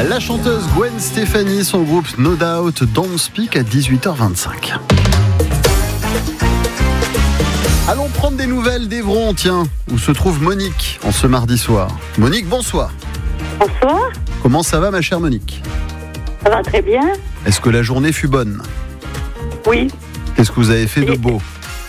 La chanteuse Gwen Stefani, son groupe No Doubt, Don't Speak à 18h25. Allons prendre des nouvelles d'Evron, tiens, où se trouve Monique en ce mardi soir. Monique, bonsoir. Bonsoir. Comment ça va, ma chère Monique ? Ça va très bien. Est-ce que la journée fut bonne ? Oui. Qu'est-ce que vous avez fait de beau ?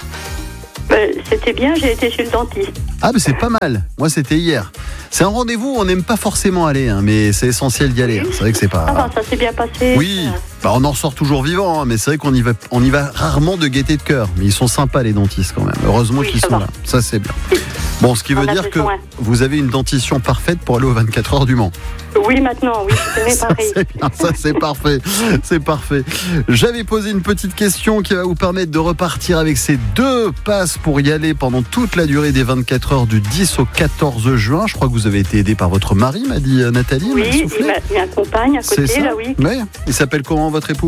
C'était bien, j'ai été chez le dentiste. Ah, mais c'est pas mal. Moi, c'était hier. C'est un rendez-vous où on n'aime pas forcément aller, mais c'est essentiel d'y aller. C'est vrai que c'est pas... Ah ben, ça s'est bien passé. Oui, on en ressort toujours vivant, mais c'est vrai qu'on y va rarement de gaieté de cœur. Mais ils sont sympas, les dentistes, quand même. Heureusement qu'ils sont là. Ça, c'est bien. Bon, ce qui veut dire que vous avez une dentition parfaite pour aller aux 24 heures du Mans. Oui, maintenant, oui, c'est réparé. C'est bien, ça, c'est parfait. C'est parfait. J'avais posé une petite question qui va vous permettre de repartir avec ces 2 passes pour y aller pendant toute la durée des 24 heures du 10 au 14 juin. Je crois que vous avez été aidé par votre mari, m'a dit Nathalie. Oui, il m'accompagne à côté, là, oui. Ouais. Il s'appelle comment, votre époux ?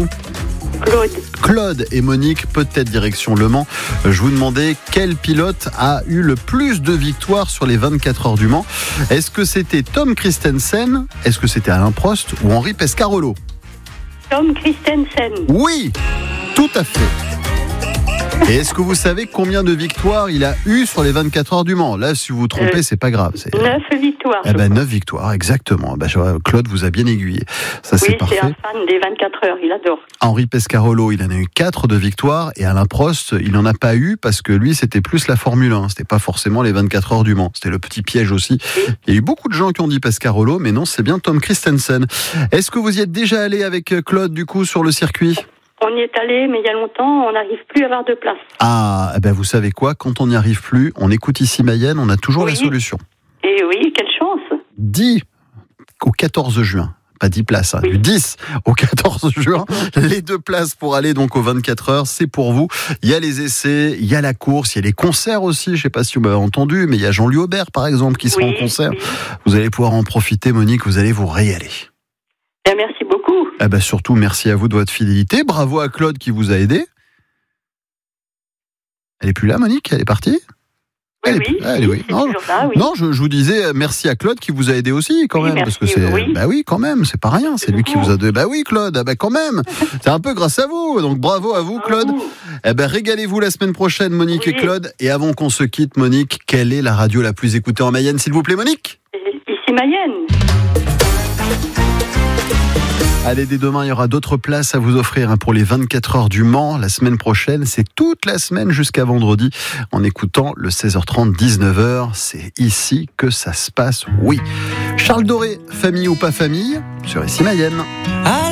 Claude et Monique, peut-être direction Le Mans. Je vous demandais quel pilote a eu le plus de victoires sur les 24 heures du Mans. Est-ce que c'était Tom Kristensen ? Est-ce que c'était Alain Prost ou Henri Pescarolo ? Tom Kristensen. Oui, tout à fait. Et est-ce que vous savez combien de victoires il a eu sur les 24 heures du Mans ? Là, si vous vous trompez, c'est pas grave. 9 victoires. 9 victoires, exactement. Claude vous a bien aiguillé. Ça, c'est parfait. Oui, c'est un fan des 24 heures, il adore. Henri Pescarolo, il en a eu 4 de victoires. Et Alain Prost, il n'en a pas eu parce que lui, c'était plus la Formule 1. C'était pas forcément les 24 heures du Mans. C'était le petit piège aussi. Oui. Il y a eu beaucoup de gens qui ont dit Pescarolo, mais non, c'est bien Tom Kristensen. Est-ce que vous y êtes déjà allé avec Claude, du coup, sur le circuit ? On y est allé, mais il y a longtemps, on n'arrive plus à avoir de place. Ah, vous savez quoi ? Quand on n'y arrive plus, on écoute ici Mayenne, on a toujours la solution. Et oui, quelle chance ! 10 au 14 juin. Pas 10 places, du 10 au 14 juin. Les 2 places pour aller donc aux 24 heures, c'est pour vous. Il y a les essais, il y a la course, il y a les concerts aussi. Je ne sais pas si vous m'avez entendu, mais il y a Jean-Louis Aubert, par exemple, qui sera en concert. Oui. Vous allez pouvoir en profiter, Monique, vous allez vous régaler. Merci beaucoup. Surtout, merci à vous de votre fidélité. Bravo à Claude qui vous a aidé. Elle est plus là, Monique ? Elle est partie ? Oui. Non, je vous disais merci à Claude qui vous a aidé aussi quand même, parce que c'est quand même, c'est pas rien, c'est lui qui vous a donné. Claude, quand même, c'est un peu grâce à vous. Donc bravo à vous, Claude. Régalez-vous la semaine prochaine, Monique et Claude. Et avant qu'on se quitte, Monique, quelle est la radio la plus écoutée en Mayenne, s'il vous plaît, Monique ? Ici Mayenne. Allez, dès demain, il y aura d'autres places à vous offrir pour les 24 heures du Mans. La semaine prochaine, c'est toute la semaine jusqu'à vendredi en écoutant le 16h30, 19h. C'est ici que ça se passe, oui. Charles Doré, famille ou pas famille, sur Ici Mayenne.